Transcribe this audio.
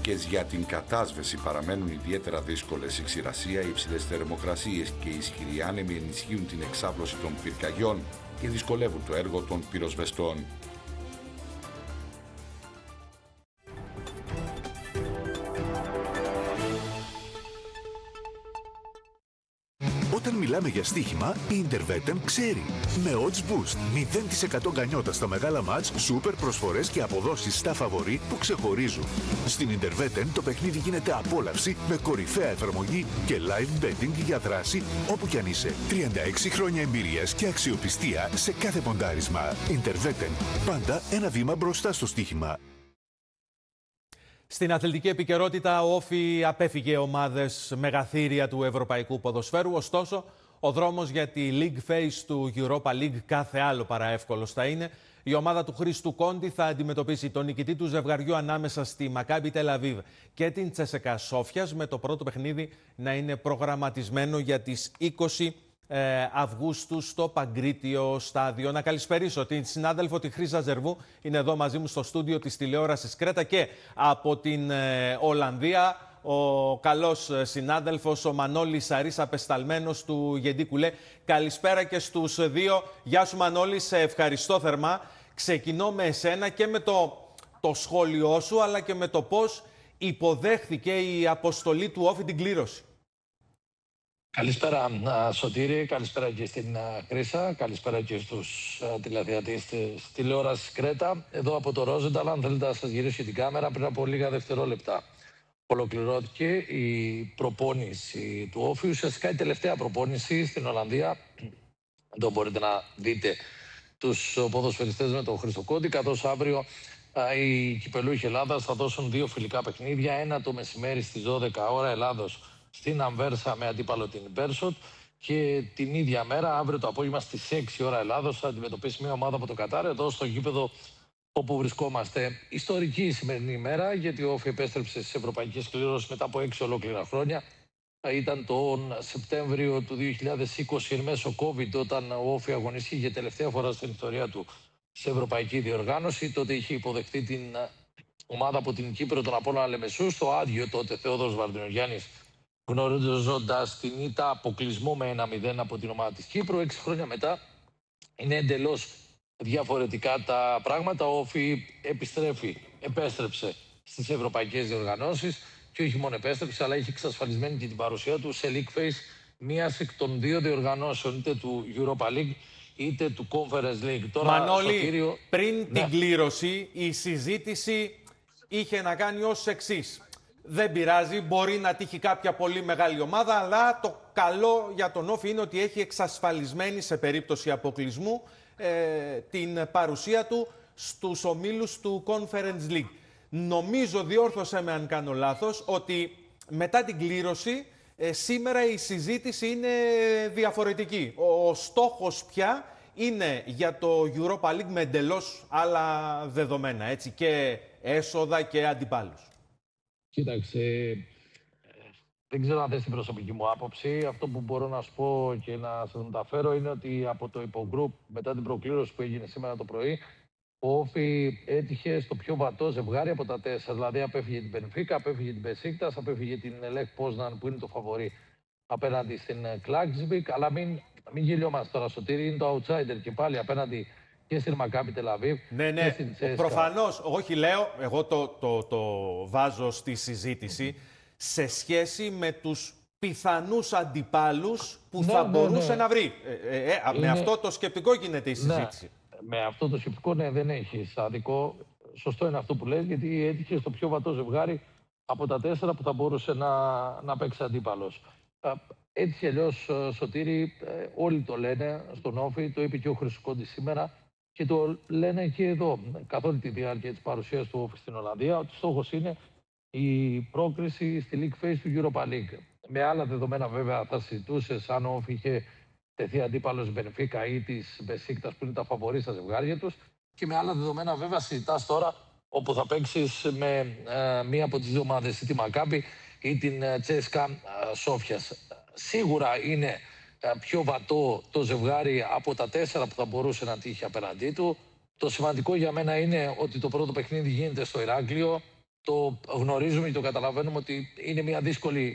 συνθήκες για την κατάσβεση παραμένουν ιδιαίτερα δύσκολες. Η ξηρασία, οι υψηλές θερμοκρασίες και οι ισχυροί άνεμοι ενισχύουν την εξάπλωση των πυρκαγιών και δυσκολεύουν το έργο των πυροσβεστών. Όταν μιλάμε για στοίχημα, η Intervetem ξέρει. Με Odds Boost, 0% γκανιότα στα μεγάλα μάτς, σούπερ προσφορές και αποδόσεις στα φαβορί που ξεχωρίζουν. Στην Intervetem το παιχνίδι γίνεται απόλαυση με κορυφαία εφαρμογή και live betting για δράση όπου κι αν είσαι. 36 χρόνια εμπειρίας και αξιοπιστία σε κάθε ποντάρισμα. Intervetem, πάντα ένα βήμα μπροστά στο στοίχημα. Στην αθλητική επικαιρότητα, ο Όφη απέφυγε ομάδες μεγαθύρια του ευρωπαϊκού ποδοσφαίρου. Ωστόσο, ο δρόμος για τη League Phase του Europa League κάθε άλλο παρά εύκολος θα είναι. Η ομάδα του Χρήστου Κόντι θα αντιμετωπίσει τον νικητή του ζευγαριού ανάμεσα στη Μακάμπι Τελ-Αβίβ και την Τσέσεκα Σόφιας, με το πρώτο παιχνίδι να είναι προγραμματισμένο για τις 20 Αυγούστου στο Παγκρίτιο στάδιο. Να καλησπερίσω την συνάδελφο τη Χρύσα Ζερβού, είναι εδώ μαζί μου στο στούντιο της τηλεόρασης Κρέτα, και από την Ολλανδία ο καλός συνάδελφος ο Μανώλης Σαρής, απεσταλμένος του Γεντή Κουλέ. Καλησπέρα και στους δύο. Γεια σου Μανώλη, σε ευχαριστώ θερμά. Ξεκινώ με εσένα και με το σχόλιο σου, αλλά και με το πώς υποδέχθηκε η αποστολή του Όφη την κλήρωση. Καλησπέρα Σωτήρη, καλησπέρα και στην Χρύσα, καλησπέρα και στους τηλεθεατές της τηλεόρασης Κρέτα. Εδώ από το Ρόζενταλ, αν θέλετε να σας γυρίσω την κάμερα, πριν από λίγα δευτερόλεπτα ολοκληρώθηκε η προπόνηση του Όφη, ουσιαστικά η τελευταία προπόνηση στην Ολλανδία. Εδώ μπορείτε να δείτε τους ποδοσφαιριστές με τον Χρήστο Κόντι, καθώς αύριο οι κυπελούχοι Ελλάδας θα δώσουν δύο φιλικά παιχνίδια, ένα το μεσημέρι στις 12 ώρα Ελλάδος στην Αμβέρσα με αντίπαλο την Μπέρσοτ, και την ίδια μέρα, αύριο το απόγευμα στις 6 ώρα Ελλάδος, θα αντιμετωπίσει μια ομάδα από το Κατάρ εδώ στο γήπεδο όπου βρισκόμαστε. Ιστορική η σημερινή ημέρα, γιατί ο Όφη επέστρεψε στις ευρωπαϊκές κληρώσεις μετά από 6 ολόκληρα χρόνια. Ήταν τον Σεπτέμβριο του 2020, εν μέσω COVID, όταν ο Όφη αγωνίστηκε για τελευταία φορά στην ιστορία του σε ευρωπαϊκή διοργάνωση. Τότε είχε υποδεχτεί την ομάδα από την Κύπρο, τον Απόλλωνα Λεμεσού, στο άδειο τότε Θεόδωρος Βαρδινογιάννης, γνωρίζοντας την ήττα αποκλεισμό με 1-0 από την ομάδα της Κύπρου. 6 χρόνια μετά είναι εντελώς διαφορετικά τα πράγματα. Ο Όφη επέστρεψε στις ευρωπαϊκές διοργανώσεις, και όχι μόνο επέστρεψε, αλλά είχε εξασφαλισμένη και την παρουσία του σε League Phase μίας εκ των δύο διοργανώσεων, είτε του Europa League είτε του Conference League. Τώρα, Μανώλη, πριν την κλήρωση η συζήτηση είχε να κάνει ως εξής. Δεν πειράζει, μπορεί να τύχει κάποια πολύ μεγάλη ομάδα, αλλά το καλό για τον Όφη είναι ότι έχει εξασφαλισμένη σε περίπτωση αποκλεισμού την παρουσία του στους ομίλους του Conference League. Νομίζω, διόρθωσέ με αν κάνω λάθος, ότι μετά την κλήρωση σήμερα η συζήτηση είναι διαφορετική. Ο στόχος πια είναι για το Europa League με εντελώς άλλα δεδομένα, έτσι, και έσοδα και αντιπάλους. Κοίταξε, δεν ξέρω αν θες την προσωπική μου άποψη. Αυτό που μπορώ να σου πω και να σας μεταφέρω είναι ότι από το υπογκρουπ, μετά την προκλήρωση που έγινε σήμερα το πρωί, ο Όφη έτυχε στο πιο βατό ζευγάρι από τα 4. Δηλαδή απέφυγε την Μπενφίκα, απέφυγε την Μπεσίκτας, απέφυγε την Λεχ Πόσναν που είναι το φαβορί απέναντι στην Κλάξβικ. Αλλά μην γελιόμαστε τώρα, Σωτήρη, είναι το outsider και πάλι απέναντι και στην Μακάμπι Τελ-Αβίβ. Ναι, προφανώς. Όχι, λέω, εγώ το βάζω στη συζήτηση σε σχέση με τους πιθανούς αντιπάλους που θα μπορούσε να βρει. Με αυτό το σκεπτικό γίνεται η συζήτηση. Με αυτό το σκεπτικό, δεν έχει άδικο. Σωστό είναι αυτό που λες, γιατί έτυχε στο πιο βατό ζευγάρι από τα 4 που θα μπορούσε να παίξει αντίπαλος. Έτσι κι αλλιώς, Σωτήρη, όλοι το λένε στον Όφη, το είπε και ο Χρυσοκόντης σήμερα, και το λένε και εδώ καθ' όλη τη διάρκεια της παρουσίας του Όφη στην Ολλανδία, ότι στόχος είναι η πρόκριση στη League Phase του Europa League. Με άλλα δεδομένα, βέβαια, θα συζητούσες αν ο Όφη είχε τεθεί αντίπαλος Μπενφίκα ή της Μπεσίκτας, που είναι τα φαβορί στα ζευγάρια τους. Και με άλλα δεδομένα, βέβαια, συζητάς τώρα όπου θα παίξεις με μία από τις δύο ομάδες, ή τη Μακάμπι ή την Τσέσκα Σόφιας. Σίγουρα είναι πιο βατό το ζευγάρι από τα 4 που θα μπορούσε να τύχει απέναντί του. Το σημαντικό για μένα είναι ότι το πρώτο παιχνίδι γίνεται στο Ηράκλειο. Το γνωρίζουμε και το καταλαβαίνουμε ότι είναι μια δύσκολη